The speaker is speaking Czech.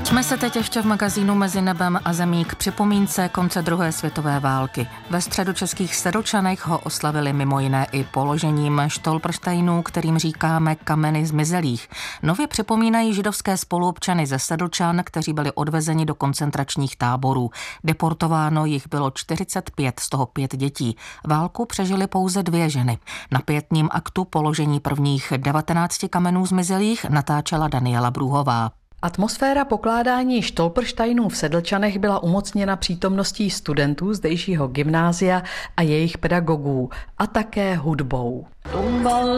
Vraťme se teď ještě v magazínu Mezi nebem a zemí k připomínce konce druhé světové války. Ve středočeských Sedlčanech ho oslavili mimo jiné i položením štolprštejnů, kterým říkáme kameny zmizelých. Nově připomínají židovské spoluobčany ze Sedlčan, kteří byli odvezeni do koncentračních táborů. Deportováno jich bylo 45, z toho 5 dětí. Válku přežily pouze 2 ženy. Na pietním aktu položení prvních 19 kamenů zmizelých natáčela Daniela Brůhová. Atmosféra pokládání štolprštajnů v Sedlčanech byla umocněna přítomností studentů zdejšího gymnázia a jejich pedagogů a také hudbou.